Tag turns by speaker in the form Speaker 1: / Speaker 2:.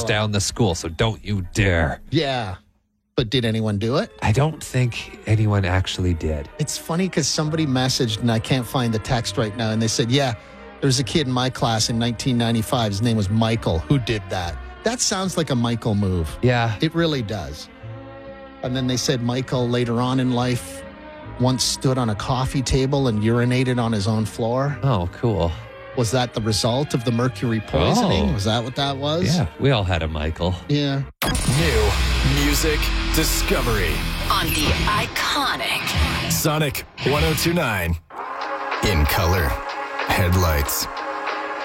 Speaker 1: close down the school, so don't you dare.
Speaker 2: Yeah. But did anyone do it?
Speaker 1: I don't think anyone actually did.
Speaker 2: It's funny because somebody messaged, and I can't find the text right now, and they said, yeah, there was a kid in my class in 1995. His name was Michael, who did that. That sounds like a Michael move.
Speaker 1: Yeah.
Speaker 2: It really does. And then they said Michael later on in life once stood on a coffee table and urinated on his own floor.
Speaker 1: Oh, cool.
Speaker 2: Was that the result of the mercury poisoning?
Speaker 1: Oh.
Speaker 2: Was that what that was?
Speaker 1: Yeah, we all had a Michael.
Speaker 2: Yeah.
Speaker 3: New music discovery
Speaker 4: On the iconic
Speaker 3: Sonic 102.9. In color, headlights.